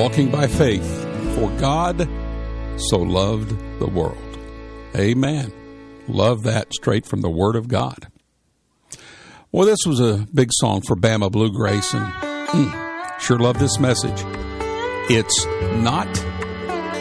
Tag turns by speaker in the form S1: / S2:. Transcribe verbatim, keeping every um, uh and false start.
S1: walking by faith, for God so loved the world. Amen. Love that straight from the Word of God. Well, this was a big song for Bama Blue Grace, and mm, sure love this message. It's not